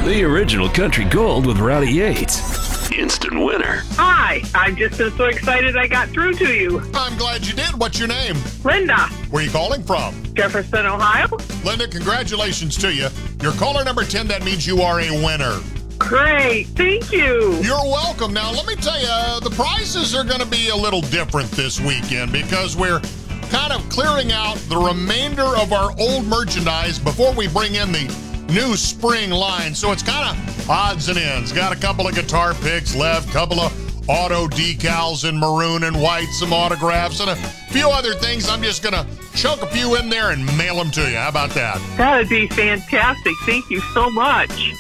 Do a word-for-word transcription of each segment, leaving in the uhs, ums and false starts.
The original country gold with Rowdy Yates. Instant winner. Hi, I've just been so excited I got through to you. I'm glad you did. What's your name? Linda. Where are you calling from? Jefferson, Ohio. Linda, congratulations to you. You're caller number ten. That means you are a winner. Great. Thank you. You're welcome. Now, let me tell you, the prizes are going to be a little different this weekend because we're kind of clearing out the remainder of our old merchandise before we bring in the new spring line. So it's kind of odds and ends. Got a couple of guitar picks left, couple of auto decals in maroon and white, some autographs, and a few other things. I'm just going to chunk a few in there and mail them to you. How about that? That would be fantastic. Thank you so much.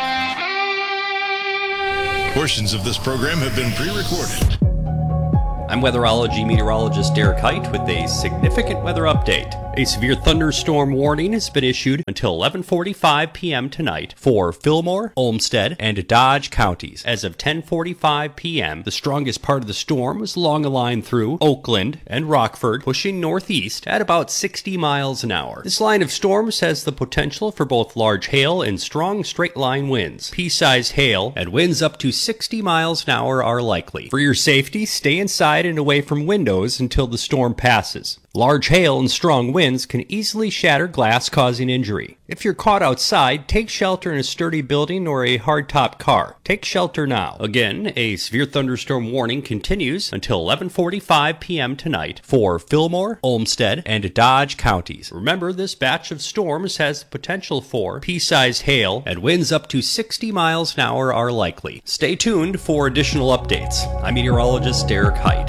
Portions of this program have been pre-recorded. I'm weatherology meteorologist Derek Height with a significant weather update. A severe thunderstorm warning has been issued until eleven forty-five p.m. tonight for Fillmore, Olmsted, and Dodge counties. As of ten forty-five p.m., the strongest part of the storm was along a line through Oakland and Rockford, pushing northeast at about sixty miles an hour. This line of storms has the potential for both large hail and strong straight-line winds. Pea-sized hail and winds up to sixty miles an hour are likely. For your safety, stay inside and away from windows until the storm passes. Large hail and strong winds can easily shatter glass, causing injury. If you're caught outside, take shelter in a sturdy building or a hardtop car. Take shelter now. Again, a severe thunderstorm warning continues until eleven forty-five p.m. tonight for Fillmore, Olmsted, and Dodge counties. Remember, this batch of storms has the potential for pea-sized hail, and winds up to sixty miles an hour are likely. Stay tuned for additional updates. I'm meteorologist Derek Height.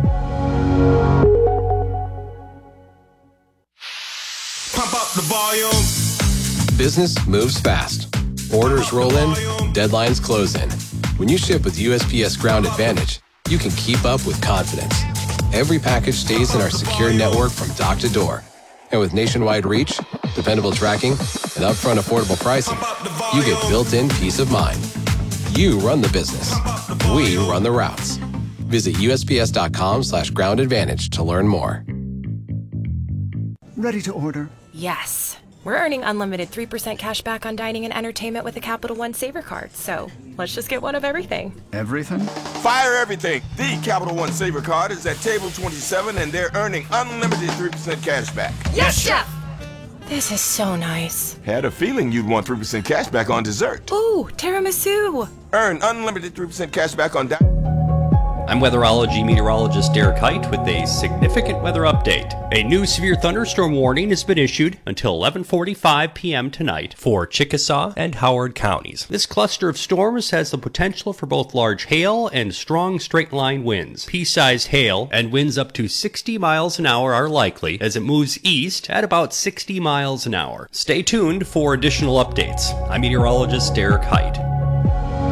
Pump up the volume. Business moves fast. Orders roll in, deadlines close in. When you ship with U S P S Ground Advantage, you can keep up with confidence. Every package stays in our secure network from dock to door. And with nationwide reach, dependable tracking, and upfront affordable pricing, you get built-in peace of mind. You run the business. We run the routes. Visit usps.com slash ground advantage to learn more. Ready to order? Yes. We're earning unlimited three percent cash back on dining and entertainment with a Capital One Saver card, so let's just get one of everything. Everything? Fire everything. The Capital One Saver card is at table twenty-seven, and they're earning unlimited three percent cash back. Yes, Chef! This is so nice. Had a feeling you'd want three percent cash back on dessert. Ooh, tiramisu. Earn unlimited three percent cash back on dining. I'm weatherology meteorologist Derek Height with a significant weather update. A new severe thunderstorm warning has been issued until eleven forty-five p.m. tonight for Chickasaw and Howard counties. This cluster of storms has the potential for both large hail and strong straight-line winds. Pea-sized hail and winds up to sixty miles an hour are likely as it moves east at about sixty miles an hour. Stay tuned for additional updates. I'm meteorologist Derek Height.